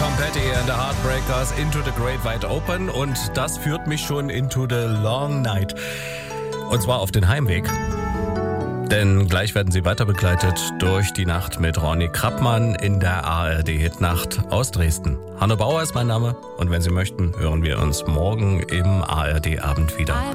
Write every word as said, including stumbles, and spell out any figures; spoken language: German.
Tom Petty and the Heartbreakers, Into the Great Wide Open. Und das führt mich schon into the long night. Und zwar auf den Heimweg. Denn gleich werden Sie weiter begleitet durch die Nacht mit Ronny Krappmann in der A R D-Hitnacht aus Dresden. Hanno Bauer ist mein Name und wenn Sie möchten, hören wir uns morgen im A R D-Abend wieder.